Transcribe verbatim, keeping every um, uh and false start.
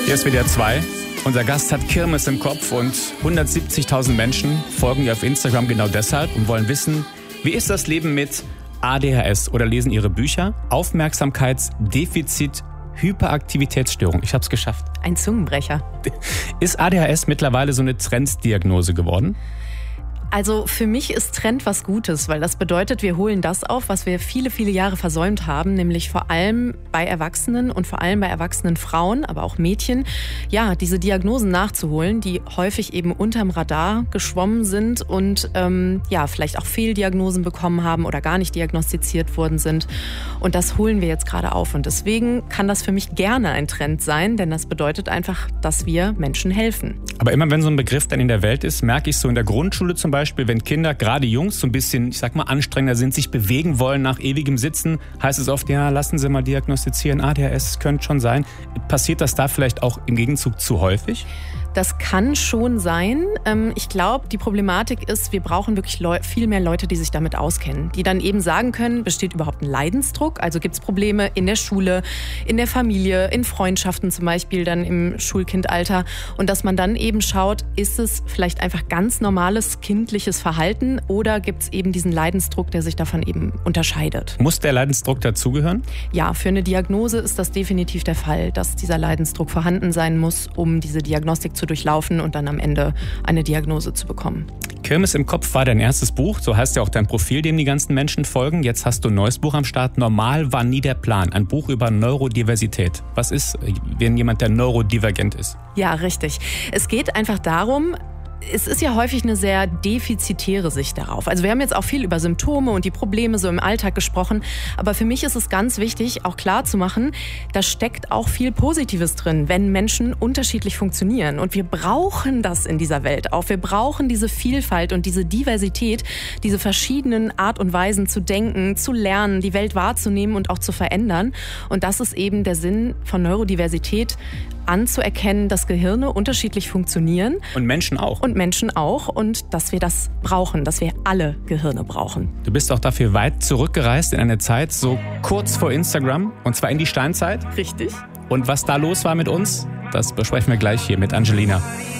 Hier ist W D R zwei. Unser Gast hat Kirmes im Kopf und hundertsiebzigtausend Menschen folgen ihr auf Instagram genau deshalb und wollen wissen, wie ist das Leben mit A D H S oder lesen ihre Bücher. Aufmerksamkeitsdefizit, Hyperaktivitätsstörung. Ich habe es geschafft. Ein Zungenbrecher. Ist A D H S mittlerweile so eine Trenddiagnose geworden? Also für mich ist Trend was Gutes, weil das bedeutet, wir holen das auf, was wir viele, viele Jahre versäumt haben, nämlich vor allem bei Erwachsenen und vor allem bei erwachsenen Frauen, aber auch Mädchen, ja, diese Diagnosen nachzuholen, die häufig eben unterm Radar geschwommen sind und ähm, ja, vielleicht auch Fehldiagnosen bekommen haben oder gar nicht diagnostiziert worden sind. Und das holen wir jetzt gerade auf. Und deswegen kann das für mich gerne ein Trend sein, denn das bedeutet einfach, dass wir Menschen helfen. Aber immer wenn so ein Begriff dann in der Welt ist, merke ich so in der Grundschule zum Beispiel, Beispiel, wenn Kinder, gerade Jungs, so ein bisschen, ich sag mal, anstrengender sind, sich bewegen wollen nach ewigem Sitzen, heißt es oft, ja, lassen Sie mal diagnostizieren, A D H S könnte schon sein. Passiert das da vielleicht auch im Gegenzug zu häufig? Das kann schon sein. Ich glaube, die Problematik ist, wir brauchen wirklich Leu- viel mehr Leute, die sich damit auskennen. Die dann eben sagen können, besteht überhaupt ein Leidensdruck? Also gibt es Probleme in der Schule, in der Familie, in Freundschaften zum Beispiel, dann im Schulkindalter. Und dass man dann eben schaut, ist es vielleicht einfach ganz normales kindliches Verhalten oder gibt es eben diesen Leidensdruck, der sich davon eben unterscheidet? Muss der Leidensdruck dazugehören? Ja, für eine Diagnose ist das definitiv der Fall, dass dieser Leidensdruck vorhanden sein muss, um diese Diagnostik zu durchlaufen und dann am Ende eine Diagnose zu bekommen. Kirmes im Kopf war dein erstes Buch, so heißt ja auch dein Profil, dem die ganzen Menschen folgen. Jetzt hast du ein neues Buch am Start. Normal war nie der Plan. Ein Buch über Neurodiversität. Was ist, wenn jemand, der neurodivergent ist? Ja, richtig. Es geht einfach darum, es ist ja häufig eine sehr defizitäre Sicht darauf. Also wir haben jetzt auch viel über Symptome und die Probleme so im Alltag gesprochen. Aber für mich ist es ganz wichtig, auch klar zu machen, da steckt auch viel Positives drin, wenn Menschen unterschiedlich funktionieren. Und wir brauchen das in dieser Welt auch. Wir brauchen diese Vielfalt und diese Diversität, diese verschiedenen Art und Weisen zu denken, zu lernen, die Welt wahrzunehmen und auch zu verändern. Und das ist eben der Sinn von Neurodiversität, anzuerkennen, dass Gehirne unterschiedlich funktionieren. Und Menschen auch. Und Menschen auch. Und dass wir das brauchen, dass wir alle Gehirne brauchen. Du bist auch dafür weit zurückgereist in eine Zeit, so kurz vor Instagram, und zwar in die Steinzeit. Richtig. Und was da los war mit uns, das besprechen wir gleich hier mit Angelina.